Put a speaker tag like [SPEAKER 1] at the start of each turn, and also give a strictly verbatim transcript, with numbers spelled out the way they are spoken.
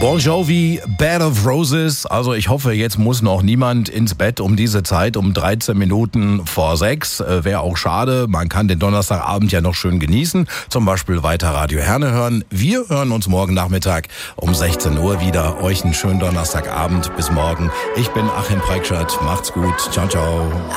[SPEAKER 1] Bon Jovi, Bed of Roses. Also ich hoffe, jetzt muss noch niemand ins Bett um diese Zeit, um dreizehn Minuten vor sechs. Äh, Wäre auch schade. Man kann den Donnerstagabend ja noch schön genießen. Zum Beispiel weiter Radio Herne hören. Wir hören uns morgen Nachmittag um sechzehn Uhr wieder. Euch einen schönen Donnerstagabend. Bis morgen. Ich bin Achim Preikschat. Macht's gut. Ciao, ciao.